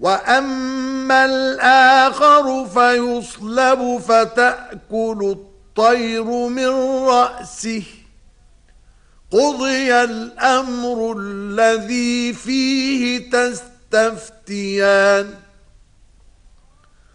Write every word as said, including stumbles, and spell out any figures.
وأما الآخر فيصلب فتأكل الطير من رأسه قضي الأمر الذي فيه تستفتيان